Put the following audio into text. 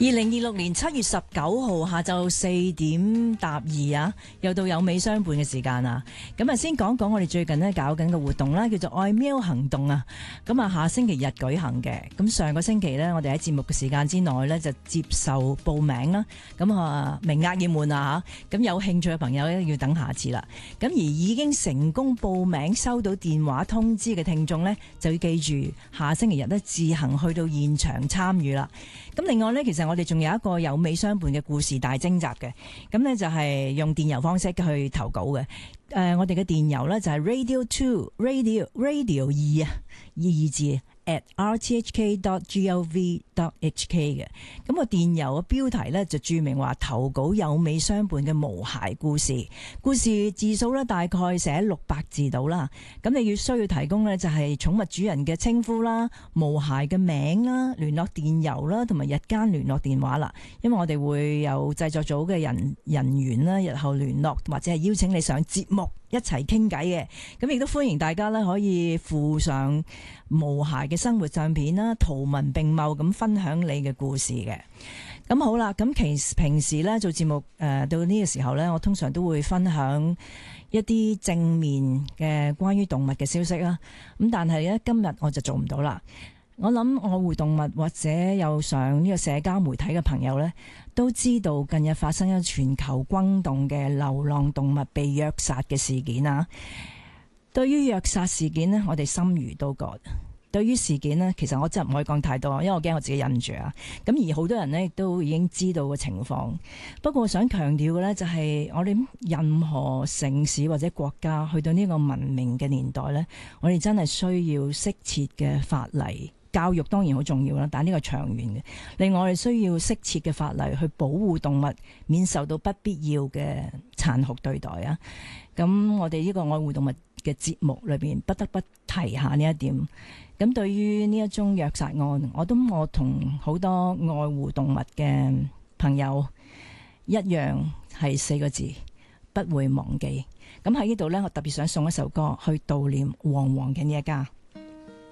2026年7月19號下晝4點搭2啊，又到有美相伴嘅時間啊！咁啊，先講講我哋最近呢搞緊嘅活動啦，叫做愛喵行動啊！咁啊，下星期日舉行嘅。咁上個星期呢，我哋喺節目嘅時間之內呢，就接受報名啦。咁啊，名額已滿啊嚇！咁有興趣嘅朋友呢，要等下次啦。咁而已經成功報名收到電話通知嘅聽眾呢，就要記住下星期日呢，自行去到現場參與啦。咁另外呢，其實我哋仲有一個有美相伴嘅故事大徵集嘅，咁呢就係用電郵方式去投稿嘅。我哋嘅電郵呢就係 radio2 radio 2字@rthk.gov.hk 嘅。咁個電郵嘅標題呢，就註明話投稿有美相伴嘅毛孩故事，故事字數呢大概寫600字到啦。咁你需要提供呢，就係寵物主人嘅稱呼啦、毛孩嘅名啦、聯絡電郵啦同埋日間聯絡電話啦。因為我哋會有製作組嘅人員啦，日後聯絡或者係邀請你上節目一齊傾偈嘅。咁亦都歡迎大家呢，可以附上毛孩嘅生活相片啦，圖文並茂咁分享你嘅故事嘅。咁好啦，咁平時呢做節目到呢個時候呢，我通常都會分享一啲正面嘅關於動物嘅消息啦。咁但係呢，今日我就做唔到啦。我諗愛護動物或者有上呢個社交媒體嘅朋友呢，都知道近日發生咗全球轟動嘅流浪動物被虐殺嘅事件啊。對於虐殺事件呢，我哋心如刀割。對於事件呢，其實我真係唔可以講太多，因為我驚我自己忍唔住啊。咁而好多人呢，亦都已經知道嘅情況。不過我想強調嘅呢，就係我哋任何城市或者國家去到呢個文明嘅年代呢，我哋真係需要適切嘅法例。教育當然好重要啦，但係呢個長遠嘅。另外我哋需要適切嘅法例去保護動物，免受到不必要嘅殘酷對待啊。咁我哋呢個愛護動物嘅節目裏邊不得不提下呢一點。咁對於呢一宗虐殺案，我同好多愛護動物嘅朋友一樣係4個字：不會忘記。咁喺呢度呢，我特別想送一首歌去悼念黃黃嘅呢一家。